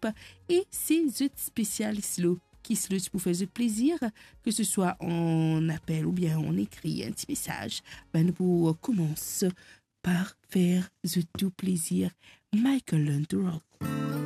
groupe et c'est le spécialiste qui se pour faire plaisir, que ce soit en appel ou bien on écrit un petit message. Ben, nous commençons par faire tout plaisir. Michael Learn to Rock.